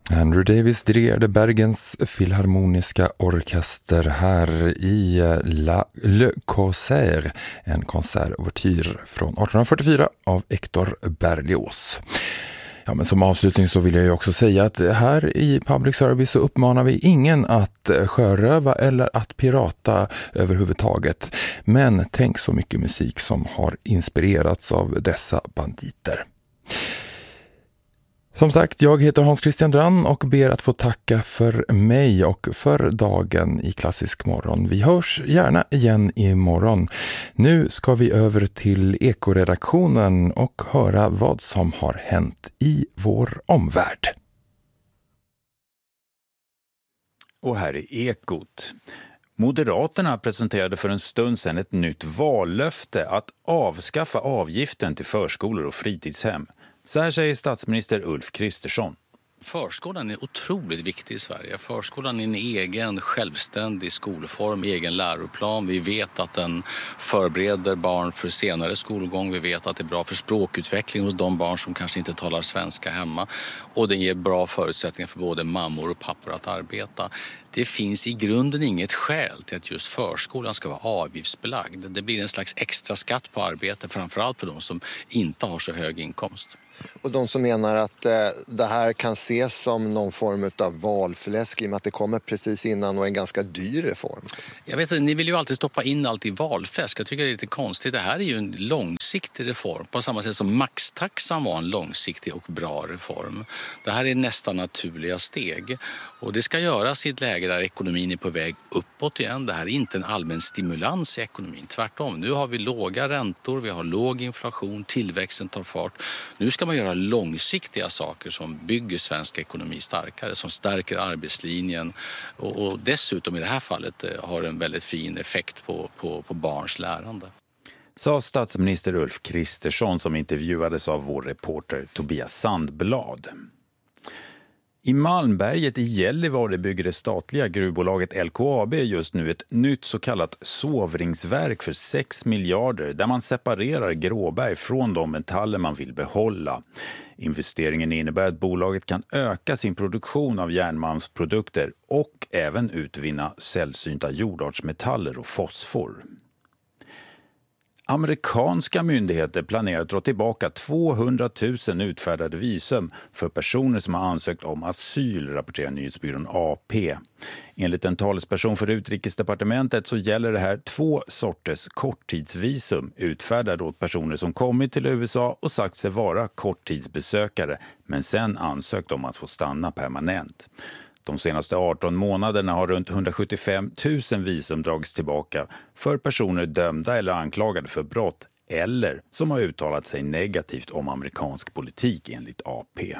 Andrew Davis dirigerade Bergens filharmoniska orkester här i Le Corsaire, en konsertouvertyr från 1844 av Hector Berlioz. Ja, men som avslutning så vill jag ju också säga att här i Public Service så uppmanar vi ingen att sjöröva eller att pirata överhuvudtaget. Men tänk så mycket musik som har inspirerats av dessa banditer. Som sagt, jag heter Hans Christian Drann och ber att få tacka för mig och för dagen i Klassisk morgon. Vi hörs gärna igen imorgon. Nu ska vi över till Ekoredaktionen och höra vad som har hänt i vår omvärld. Och här är Ekot. Moderaterna presenterade för en stund sedan ett nytt vallöfte att avskaffa avgiften till förskolor och fritidshem. Så här säger statsminister Ulf Kristersson. Förskolan är otroligt viktig i Sverige. Förskolan är en egen självständig skolform, egen läroplan. Vi vet att den förbereder barn för senare skolgång. Vi vet att det är bra för språkutveckling hos de barn som kanske inte talar svenska hemma. Och den ger bra förutsättningar för både mammor och pappor att arbeta. Det finns i grunden inget skäl till att just förskolan ska vara avgiftsbelagd. Det blir en slags extra skatt på arbete, framförallt för de som inte har så hög inkomst. Och de som menar att det här kan ses som någon form av valfläsk i och med att det kommer precis innan och en ganska dyr reform. Jag vet att ni vill ju alltid stoppa in allt i valfläsk. Jag tycker det är lite konstigt. Det här är ju en långsiktig reform på samma sätt som maxtaxan var en långsiktig och bra reform. Det här är nästan naturliga steg och det ska göras i ett läge där ekonomin är på väg uppåt igen. Det här är inte en allmän stimulans i ekonomin. Tvärtom, nu har vi låga räntor, vi har låg inflation, tillväxten tar fart. Nu ska man göra långsiktiga saker som bygger svensk ekonomi starkare, som stärker arbetslinjen och dessutom i det här fallet har en väldigt fin effekt på barns lärande. Sa statsminister Ulf Kristersson som intervjuades av vår reporter Tobias Sandblad. I Malmberget i Gällivare bygger det statliga gruvbolaget LKAB just nu ett nytt så kallat sovringsverk för 6 miljarder där man separerar gråberg från de metaller man vill behålla. Investeringen innebär att bolaget kan öka sin produktion av järnmalmsprodukter och även utvinna sällsynta jordartsmetaller och fosfor. Amerikanska myndigheter planerar att dra tillbaka 200 000 utfärdade visum för personer som har ansökt om asyl, rapporterar nyhetsbyrån AP. Enligt en talesperson för Utrikesdepartementet så gäller det här 2 sorters korttidsvisum utfärdade åt personer som kommit till USA och sagt sig vara korttidsbesökare men sen ansökt om att få stanna permanent. De senaste 18 månaderna har runt 175 000 visum dragits tillbaka för personer dömda eller anklagade för brott eller som har uttalat sig negativt om amerikansk politik enligt AP.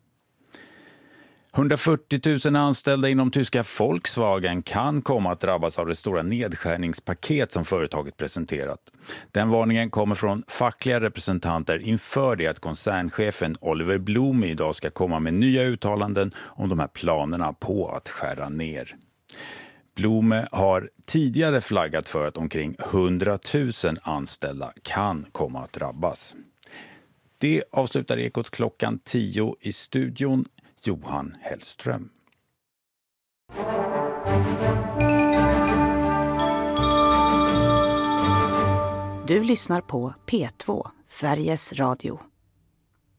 140 000 anställda inom tyska Volkswagen kan komma att drabbas av det stora nedskärningspaket som företaget presenterat. Den varningen kommer från fackliga representanter inför det att koncernchefen Oliver Blume idag ska komma med nya uttalanden om de här planerna på att skära ner. Blume har tidigare flaggat för att omkring 100 000 anställda kan komma att drabbas. Det avslutar Ekot klockan 10 i studion. Johan Hellström. Du lyssnar på P2, Sveriges Radio.